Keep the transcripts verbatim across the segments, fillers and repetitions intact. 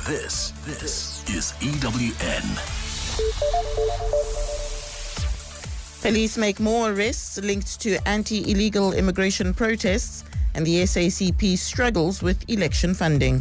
This, this is E W N. Police make more arrests linked to anti-illegal immigration protests, and the S A C P struggles with election funding.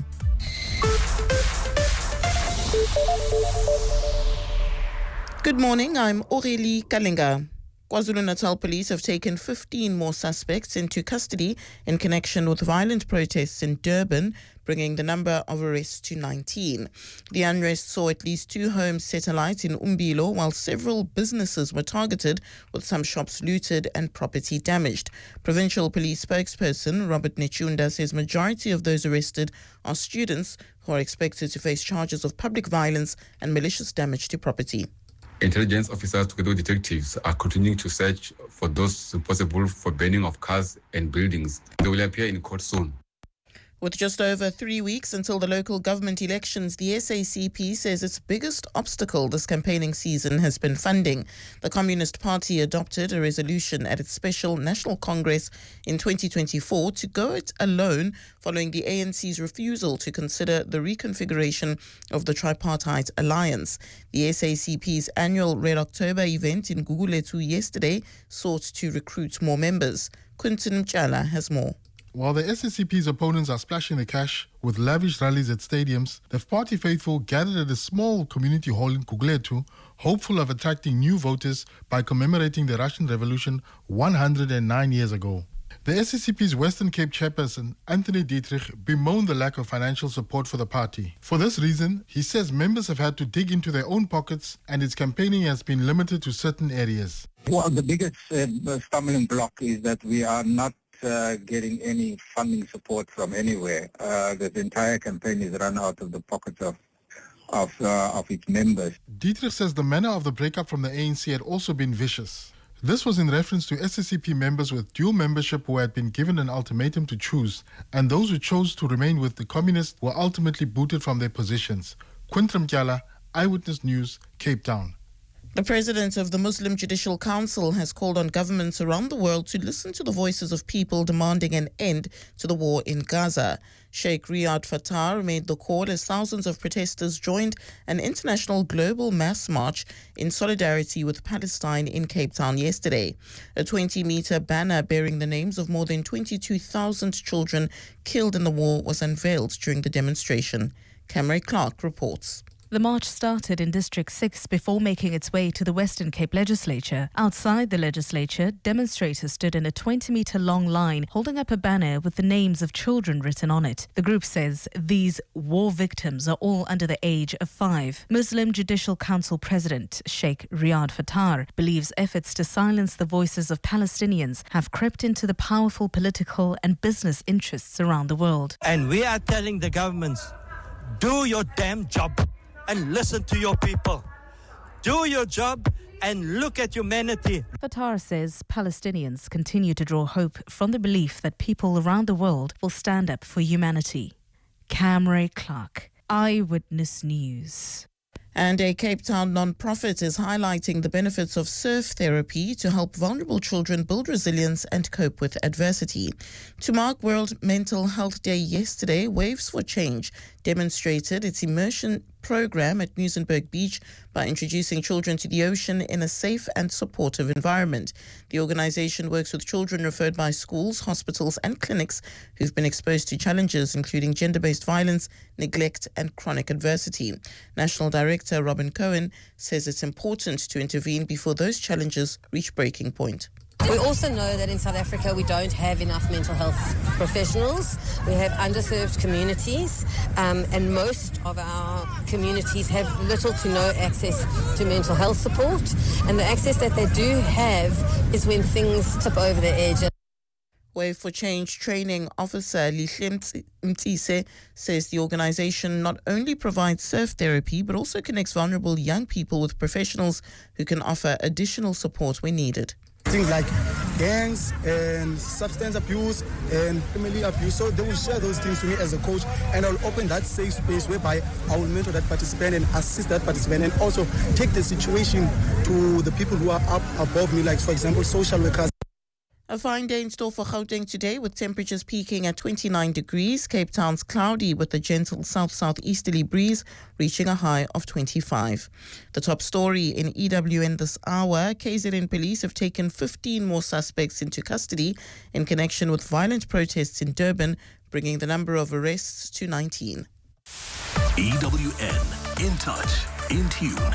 Good morning, I'm Aurélie Kalinga. KwaZulu-Natal police have taken fifteen more suspects into custody in connection with violent protests in Durban, bringing the number of arrests to nineteen. The unrest saw at least two homes set alight in Umbilo, while several businesses were targeted, with some shops looted and property damaged. Provincial police spokesperson Robert Nechunda says majority of those arrested are students who are expected to face charges of public violence and malicious damage to property. Intelligence officers together with detectives are continuing to search for those responsible for burning of cars and buildings. They will appear in court soon. With just over three weeks until the local government elections, the S A C P says its biggest obstacle this campaigning season has been funding. The Communist Party adopted a resolution at its special National Congress in twenty twenty-four to go it alone following the A N C's refusal to consider the reconfiguration of the tripartite alliance. The S A C P's annual Red October event in Gugulethu yesterday sought to recruit more members. Quinton Mchala has more. While the S A C P's opponents are splashing the cash with lavish rallies at stadiums, the party faithful gathered at a small community hall in Gugulethu, hopeful of attracting new voters by commemorating the Russian Revolution one hundred nine years ago. The S A C P's Western Cape chairperson, Anthony Dietrich, bemoaned the lack of financial support for the party. For this reason, he says members have had to dig into their own pockets and its campaigning has been limited to certain areas. Well, the biggest uh, stumbling block is that we are not Uh, getting any funding support from anywhere. Uh, the entire campaign is run out of the pockets of of, uh, of its members. Dietrich says the manner of the breakup from the A N C had also been vicious. This was in reference to S A C P members with dual membership who had been given an ultimatum to choose, and those who chose to remain with the communists were ultimately booted from their positions. Quinton Mchala, Eyewitness News, Cape Town. The president of the Muslim Judicial Council has called on governments around the world to listen to the voices of people demanding an end to the war in Gaza. Sheikh Riyad Fattar made the call as thousands of protesters joined an international global mass march in solidarity with Palestine in Cape Town yesterday. A twenty-meter banner bearing the names of more than twenty-two thousand children killed in the war was unveiled during the demonstration. Camry Clark reports. The march started in District six before making its way to the Western Cape Legislature. Outside the legislature, demonstrators stood in a twenty-metre long line holding up a banner with the names of children written on it. The group says these war victims are all under the age of five. Muslim Judicial Council President Sheikh Riyad Fattar believes efforts to silence the voices of Palestinians have crept into the powerful political and business interests around the world. And we are telling the governments, do your damn job and listen to your people. Do your job and look at humanity. Fattar says Palestinians continue to draw hope from the belief that people around the world will stand up for humanity. Camry Clark, Eyewitness News. And a Cape Town non-profit is highlighting the benefits of surf therapy to help vulnerable children build resilience and cope with adversity. To mark World Mental Health Day yesterday, Waves for Change demonstrated its immersion program at Muizenberg Beach by introducing children to the ocean in a safe and supportive environment. The organization works with children referred by schools, hospitals and clinics who've been exposed to challenges including gender-based violence, neglect and chronic adversity. National Director Robin Cohen says it's important to intervene before those challenges reach breaking point. We also know that in South Africa we don't have enough mental health professionals. We have underserved communities, um, and most of our communities have little to no access to mental health support. And the access that they do have is when things tip over the edge. Wave for Change training officer Lihle Mtise says the organization not only provides surf therapy but also connects vulnerable young people with professionals who can offer additional support when needed. Things like gangs and substance abuse and family abuse. So they will share those things to me as a coach, and I'll open that safe space whereby I will mentor that participant and assist that participant and also take the situation to the people who are up above me, like, for example, social workers. A fine day in store for Gauteng today, with temperatures peaking at twenty-nine degrees. Cape Town's cloudy with a gentle south-southeasterly breeze, reaching a high of twenty-five. The top story in E W N this hour: K Z N police have taken fifteen more suspects into custody in connection with violent protests in Durban, bringing the number of arrests to nineteen. E W N, in touch, in tune.